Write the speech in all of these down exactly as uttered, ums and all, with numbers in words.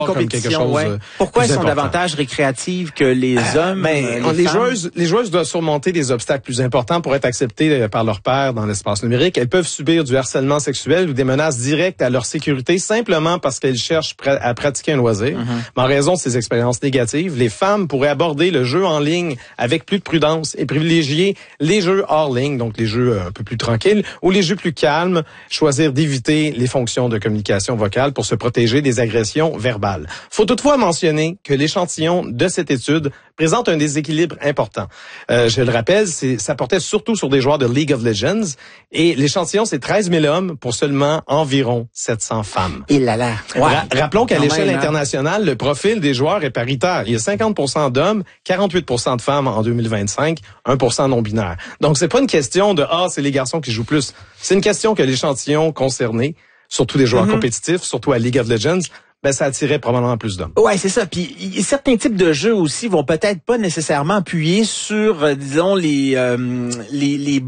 comme quelque chose. Ouais. Pourquoi elles sont davantage récréatives que les euh, hommes? Ben, euh, les, les joueuses, les joueuses doivent surmonter des obstacles plus importants pour être acceptées par leurs pairs dans l'espace numérique. Elles peuvent subir du harcèlement sexuel ou des menaces directes à leur sécurité simplement parce qu'elles cherchent pr- à pratiquer un loisir. Mm-hmm. Mais en raison de ces expériences négatives, les femmes pourraient aborder le jeu en ligne avec plus de prudence et privilégier les jeux hors ligne, donc les jeux un peu plus tranquilles, ou les jeux plus calmes, choisir d'éviter les fonctions de communication vocale pour se protéger des agressions verbales. Faut toutefois mentionner que l'échantillon de cette étude présente un déséquilibre important. Euh, je le rappelle, c'est, ça portait surtout sur des joueurs de League of Legends et l'échantillon, c'est treize mille hommes pour seulement environ sept cents femmes. Et là là. Ouais. Ra- rappelons qu'à l'échelle même, internationale, le profil des joueurs est paritaire. Il y a cinquante pour cent d'hommes, quarante-huit pour cent de femmes en deux mille vingt-cinq, un pour cent non-binaire. Donc, c'est pas une question de « Ah, c'est les garçons qui jouent plus ». C'est une question que l'échantillon concerné, surtout des joueurs mm-hmm. compétitifs, surtout à League of Legends, ben ça attirait probablement plus d'hommes. Ouais, c'est ça. Puis y, certains types de jeux aussi vont peut-être pas nécessairement appuyer sur, euh, disons les, euh, les les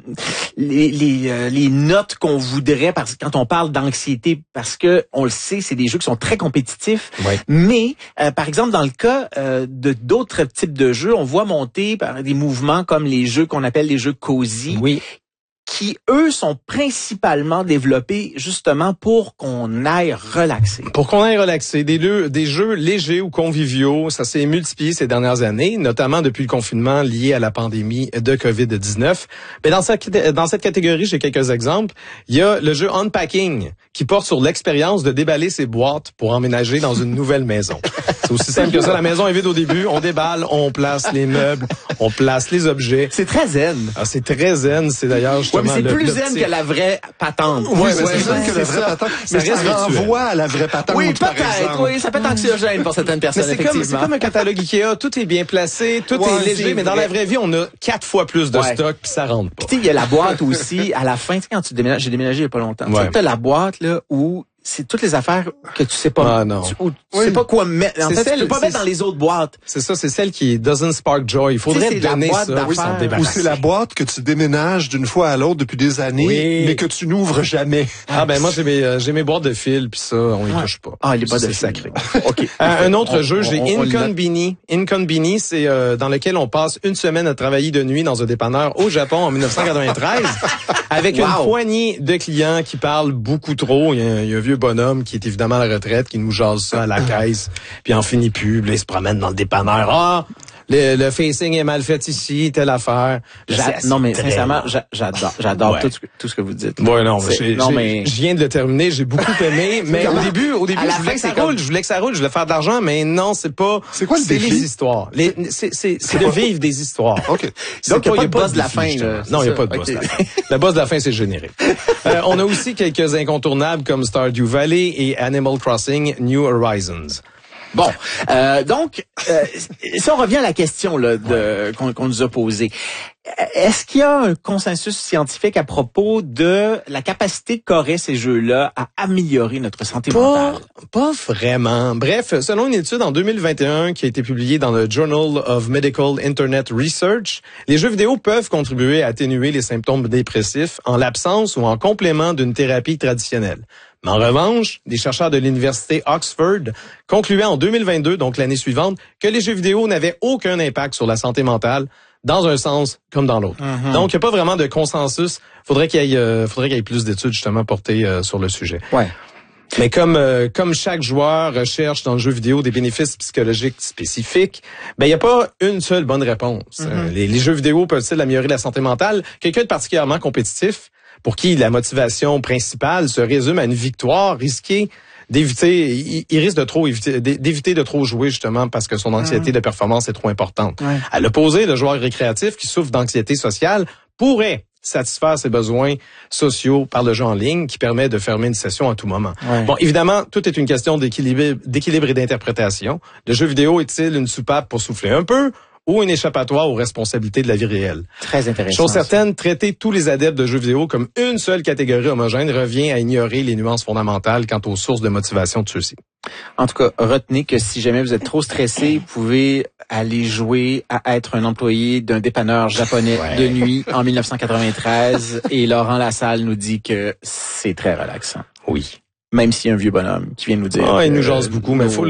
les les, euh, les notes qu'on voudrait parce quand on parle d'anxiété, parce que on le sait, c'est des jeux qui sont très compétitifs. Ouais. Mais euh, par exemple dans le cas euh, de d'autres types de jeux, on voit monter par des mouvements comme les jeux qu'on appelle les jeux cozy. Oui. Qui, eux, sont principalement développés justement pour qu'on aille relaxer. Pour qu'on aille relaxer. Des, jeux, des jeux légers ou conviviaux, ça s'est multiplié ces dernières années, notamment depuis le confinement lié à la pandémie de covid dix-neuf. Mais dans cette, dans cette catégorie, j'ai quelques exemples. Il y a le jeu Unpacking, qui porte sur l'expérience de déballer ses boîtes pour emménager dans une nouvelle maison. C'est aussi simple que ça. La maison est vide au début, on déballe, on place les meubles, on place les objets. C'est très zen. Ah, c'est très zen. C'est d'ailleurs justement... Ouais, mais c'est le, plus le zen petit... que la vraie patente. Oui, ouais, c'est ouais, zen que la vraie patente. Mais ça, ça renvoie à la vraie patente, oui, par peut-être, exemple. Oui, ça peut être anxiogène pour certaines personnes, mais c'est effectivement. Comme, c'est comme un catalogue Ikea. Tout est bien placé, tout ouais, est léger, c'est mais vrai. dans la vraie vie, on a quatre fois plus de ouais. stock puis ça rentre pas. Puis tu sais, il y a la boîte aussi, à la fin, tu sais, quand tu déménages, j'ai déménagé il y a pas longtemps. Ouais. Tu sais, la boîte, là, où c'est toutes les affaires que tu sais pas. Ah non. Tu, ou, tu oui. sais pas quoi mettre. En fait, celle, tu peux pas mettre dans les autres boîtes. C'est ça, c'est celle qui doesn't spark joy. Il faudrait te donner ça. Oui, ou c'est la boîte que tu déménages d'une fois à l'autre depuis des années, oui. mais que tu n'ouvres jamais. Ah ben moi j'ai mes euh, j'ai mes boîtes de fil puis ça on y ouais. touche pas. Ah les boîtes de fil sacré. OK. Euh, un autre on, jeu, j'ai Inconbini. Inconbini, c'est euh, dans lequel on passe une semaine à travailler de nuit dans un dépanneur au Japon en dix-neuf cent quatre-vingt-treize avec wow. une poignée de clients qui parlent beaucoup trop. Il y a, il y a un vieux bonhomme qui est évidemment à la retraite, qui nous jase ça à la caisse, puis en finit plus, puis il se promène dans le dépanneur. Ah, le, le facing est mal fait ici, telle affaire. Non, mais sincèrement, j'adore, j'adore ouais. tout, tout ce que vous dites. Ouais, non, non mais je viens de le terminer, j'ai beaucoup aimé, mais au début, au début, je voulais que ça roule, je voulais que ça roule, je voulais faire de l'argent, mais non, c'est pas. C'est quoi le défi? C'est les histoires. Les, c'est, c'est, c'est de vivre des histoires. Ok. Donc il n'y a pas de boss de la fin. Là, non, il n'y a pas de boss de la fin. Le boss de la fin, c'est générique. euh, on a aussi quelques incontournables comme Stardew Valley et Animal Crossing New Horizons. Bon, euh, donc, euh, si on revient à la question là, de, qu'on, qu'on nous a posée, est-ce qu'il y a un consensus scientifique à propos de la capacité qu'auraient ces jeux-là à améliorer notre santé pas, mentale? Pas vraiment. Bref, selon une étude en deux mille vingt et un qui a été publiée dans le Journal of Medical Internet Research, les jeux vidéo peuvent contribuer à atténuer les symptômes dépressifs en l'absence ou en complément d'une thérapie traditionnelle. Mais en revanche, des chercheurs de l'université Oxford concluaient en deux mille vingt-deux, donc l'année suivante, que les jeux vidéo n'avaient aucun impact sur la santé mentale, dans un sens comme dans l'autre. Mm-hmm. Donc, il n'y a pas vraiment de consensus. Faudrait qu'il y ait, euh, faudrait qu'il y ait plus d'études justement portées euh, sur le sujet. Ouais. Mais comme euh, comme chaque joueur recherche dans le jeu vidéo des bénéfices psychologiques spécifiques, ben il n'y a pas une seule bonne réponse. Mm-hmm. Euh, les, les jeux vidéo peuvent-ils améliorer la santé mentale? Quelqu'un de particulièrement compétitif, pour qui la motivation principale se résume à une victoire, risquée d'éviter, il, il risque de trop éviter, d'éviter de trop jouer justement parce que son anxiété mmh. de performance est trop importante. Ouais. À l'opposé, le joueur récréatif qui souffre d'anxiété sociale pourrait satisfaire ses besoins sociaux par le jeu en ligne qui permet de fermer une session à tout moment. Ouais. Bon, évidemment, tout est une question d'équilibre, d'équilibre et d'interprétation. Le jeu vidéo est-il une soupape pour souffler un peu ou une échappatoire aux responsabilités de la vie réelle? Très intéressant. Chose certaine, traiter tous les adeptes de jeux vidéo comme une seule catégorie homogène revient à ignorer les nuances fondamentales quant aux sources de motivation de ceux-ci. En tout cas, retenez que si jamais vous êtes trop stressé, vous pouvez aller jouer à être un employé d'un dépanneur japonais ouais. de nuit en dix-neuf cent quatre-vingt-treize et Laurent Lassalle nous dit que c'est très relaxant. Oui. Même s'il y a un vieux bonhomme qui vient nous dire... Ah, il nous jase beaucoup, mais il faut